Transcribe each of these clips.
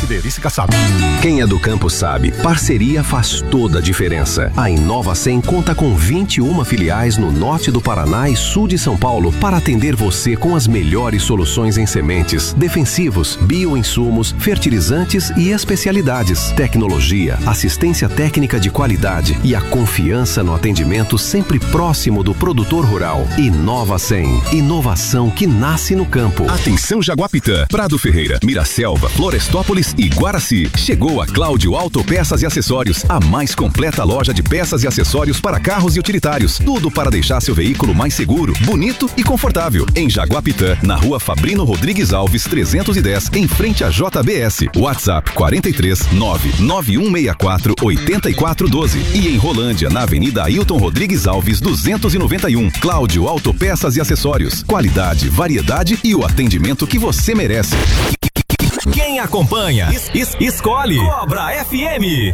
Esse delícia sabe. Quem é do campo sabe, parceria faz toda a diferença. A Inova 100 conta com 21 filiais no norte do Paraná e sul de São Paulo para atender você com as melhores soluções em sementes, defensivos, bioinsumos, fertilizantes e especialidades, tecnologia, assistência técnica de qualidade e a confiança no atendimento sempre próximo do produtor rural. Inova 100, inovação que nasce no campo. Atenção Jaguapitã, Prado Ferreira, Miraselva, Florestópolis e Guaraci. Chegou a Cláudio Autopeças e Acessórios, a mais completa loja de peças e acessórios para carros e utilitários. Tudo para deixar seu veículo mais seguro, bonito e confortável. Em Jaguapitã, na rua Fabrino Rodrigues Alves 310, em frente à JBS. WhatsApp 43 99164 8412. E em Rolândia, na Avenida Ailton Rodrigues Alves 291. Cláudio Autopeças e Acessórios. Qualidade, variedade e o atendimento que você merece. Quem acompanha, escolhe Cobra FM.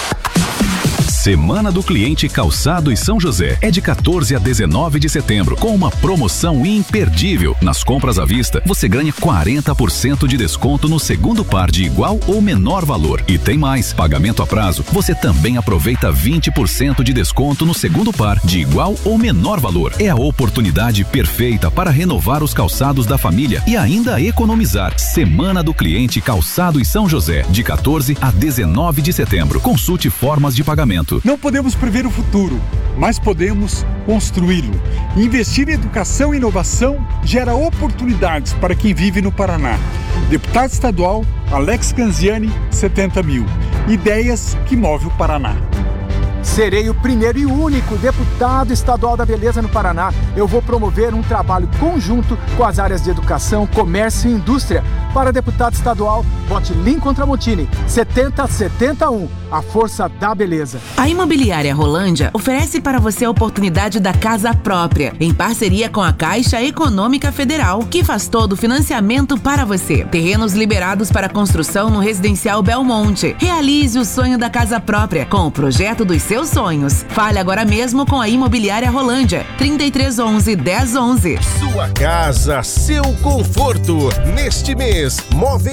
Semana do Cliente Calçado e São José é de 14 a 19 de setembro, com uma promoção imperdível. Nas compras à vista, você ganha 40% de desconto no segundo par de igual ou menor valor. E tem mais, pagamento a prazo, você também aproveita 20% de desconto no segundo par de igual ou menor valor. É a oportunidade perfeita para renovar os calçados da família e ainda economizar. Semana do Cliente Calçado e São José, de 14 a 19 de setembro. Consulte formas de pagamento. Não podemos prever o futuro, mas podemos construí-lo. Investir em educação e inovação gera oportunidades para quem vive no Paraná. Deputado estadual Alex Canziani, 70 mil. Ideias que movem o Paraná. Serei o primeiro e único deputado estadual da beleza no Paraná. Eu vou promover um trabalho conjunto com as áreas de educação, comércio e indústria. Para deputado estadual, vote Lincoln Tramontini, 7071, a força da beleza. A Imobiliária Rolândia oferece para você a oportunidade da casa própria, em parceria com a Caixa Econômica Federal, que faz todo o financiamento para você. Terrenos liberados para construção no Residencial Belmonte. Realize o sonho da casa própria com o projeto dos seus sonhos. Fale agora mesmo com a Imobiliária Rolândia, 3311-1011. Sua casa, seu conforto. Neste mês, Móveis